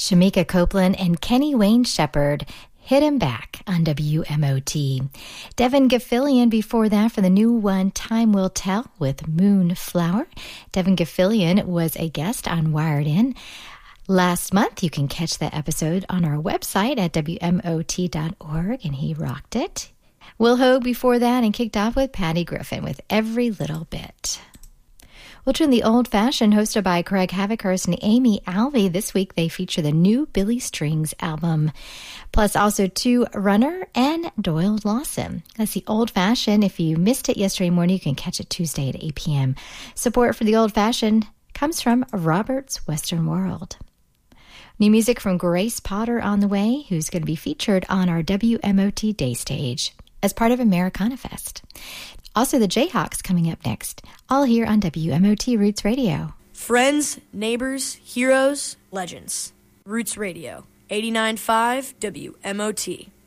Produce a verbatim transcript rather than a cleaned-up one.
Shamika Copeland and Kenny Wayne Shepherd, Hit 'Em Back on W M O T. Devin Gaffilian before that for the new one, Time Will Tell with Moonflower. Devin Gaffilian was a guest on Wired In last month. You can catch that episode on our website at W M O T dot org, and he rocked it. Will Hogue before that, and kicked off with Patty Griffin with Every Little Bit. We'll turn the Old Fashioned, hosted by Craig Havikhurst and Amy Alvey. This week they feature the new Billy Strings album, plus also two Runner and Doyle Lawson. That's the Old Fashioned. If you missed it yesterday morning, you can catch it Tuesday at eight p.m. Support for the Old Fashioned comes from Robert's Western World. New music from Grace Potter on the way, who's going to be featured on our W M O T Day Stage as part of Americana Fest. Also, the Jayhawks coming up next, all here on W M O T Roots Radio. Friends, neighbors, heroes, legends. Roots Radio, eighty-nine point five W M O T.